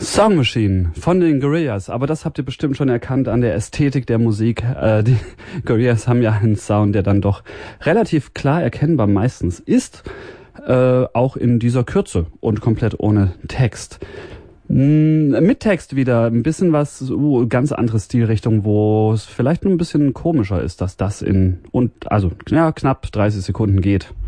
Song Machine von den Gorillaz, aber das habt ihr bestimmt schon erkannt an der Ästhetik der Musik. Die Gorillaz haben ja einen Sound, der dann doch relativ klar erkennbar meistens ist, auch in dieser Kürze und komplett ohne Text. Mit Text wieder ein bisschen was, ganz andere Stilrichtung, wo es vielleicht nur ein bisschen komischer ist, dass das knapp 30 Sekunden geht.